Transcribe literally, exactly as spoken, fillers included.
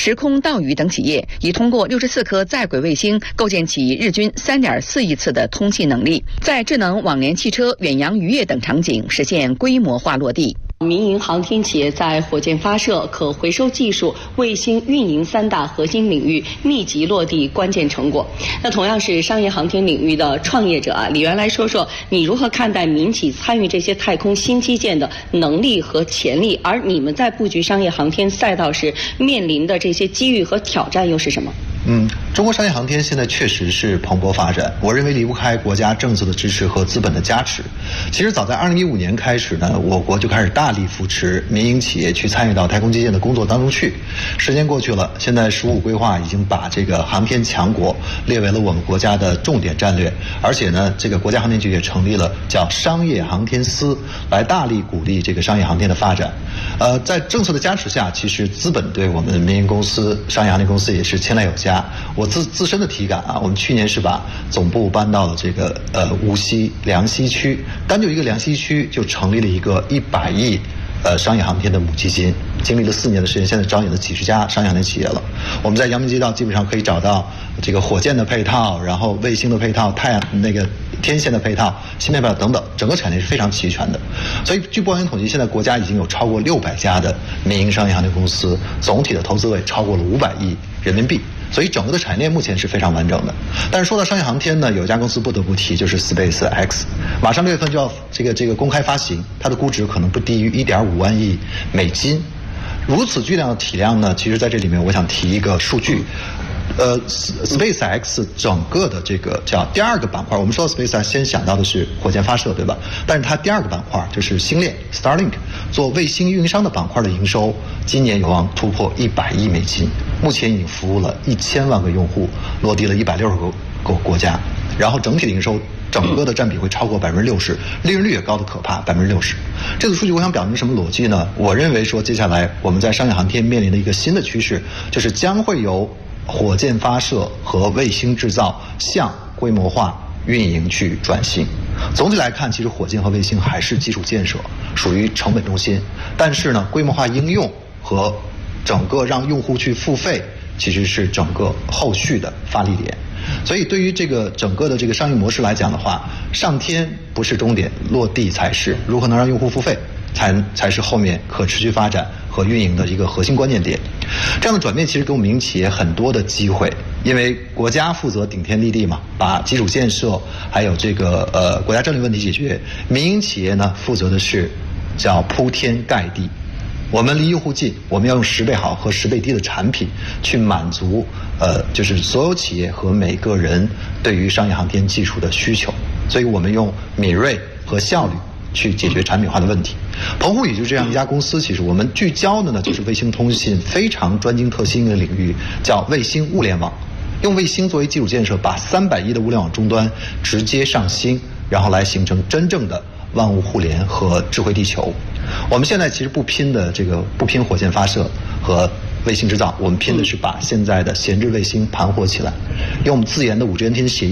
时空道宇等企业，已通过六十四颗在轨卫星构建起日均三点四亿次的通信能力，在智能网联汽车、远洋渔业等场景实现规模化落地。 民营航天企业在火箭发射、可回收技术、卫星运营三大核心领域密集落地关键成果。那同样是商业航天领域的创业者啊，李源来说说你如何看待民企参与这些太空新基建的能力和潜力，而你们在布局商业航天赛道时面临的这些机遇和挑战又是什么？ 嗯，中国商业航天现在确实是蓬勃发展，我认为离不开国家政策的支持和资本的加持。其实早在二零一五年开始呢，我国就开始大力扶持民营企业去参与到太空基建的工作当中去。时间过去了，现在“十五”规划已经把这个航天强国列为了我们国家的重点战略，而且呢，这个国家航天局也成立了叫商业航天司，来大力鼓励这个商业航天的发展。呃，在政策的加持下，其实资本对我们民营公司、商业航天公司也是青睐有加。我自自身的体感啊，我们去年是把总部搬到了这个呃无锡梁溪区，单就一个梁溪区就成立了一个一百亿呃商业航天的母基金，经历了四年的时间，现在招引了几十家商业航天企业了。我们在阳明街道基本上可以找到这个火箭的配套，然后卫星的配套、太阳那个天线的配套、芯片配套等等，整个产业是非常齐全的。所以据报名统计，现在国家已经有超过六百家的民营商业航天公司，总体的投资额超过了五百亿人民币。所以整个的产业链目前是非常完整的。但是说到商业航天呢，有一家公司不得不提，就是 Space X， 马上六月份就要这个这个公开发行，它的估值可能不低于一点五万亿美金。如此巨量的体量呢，其实在这里面我想提一个数据。呃 ，Space X 整个的这个叫第二个板块，我们说到 Space X 先想到的是火箭发射，对吧？但是它第二个板块就是星链 Starlink 做卫星运营商的板块的营收，今年有望突破一百亿美金，目前已经服务了一千万个用户，落地了一百六十个个国家，然后整体的营收整个的占比会超过百分之六十，利润率也高的可怕，百分之六十。这组数据我想表明什么逻辑呢？我认为说接下来我们在商业航天面临的一个新的趋势，就是将会由火箭发射和卫星制造向规模化运营去转型。总体来看，其实火箭和卫星还是基础建设，属于成本中心，但是呢，规模化应用和整个让用户去付费，其实是整个后续的发力点。所以对于这个整个的这个商业模式来讲的话，上天不是终点，落地才是。如何能让用户付费，才才是后面可持续发展和运营的一个核心关键点。这样的转变其实给我们民营企业很多的机会，因为国家负责顶天立地嘛，把基础建设还有这个呃国家战略问题解决，民营企业呢负责的是叫铺天盖地。我们离用户近，我们要用十倍好和十倍低的产品去满足呃就是所有企业和每个人对于商业航天技术的需求，所以我们用敏锐和效率去解决产品化的问题。澎湖也就是这样一家公司，其实我们聚焦的呢就是卫星通信非常专精特新的领域，叫卫星物联网。用卫星作为基础建设，把三百亿的物联网终端直接上星，然后来形成真正的万物互联和智慧地球。我们现在其实不拼的这个不拼火箭发射和卫星制造，我们拼的是把现在的闲置卫星盘活起来，用我们自研的五 G N T 协议。